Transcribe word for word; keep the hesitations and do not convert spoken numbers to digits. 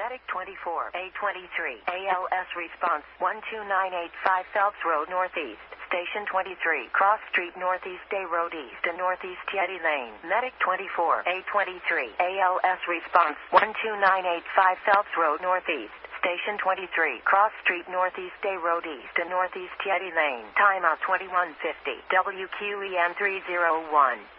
Medic twenty-four, A twenty-three, A L S response, one two nine eight five Phelps Road Northeast, Station twenty-three, Cross Street Northeast, Day Road East and Northeast Yeti Lane. Medic twenty-four, A twenty-three, A L S response, one two nine eight five Phelps Road Northeast, Station twenty-three, Cross Street Northeast, Day Road East and Northeast Yeti Lane. Timeout twenty-one fifty, W Q E N three oh one.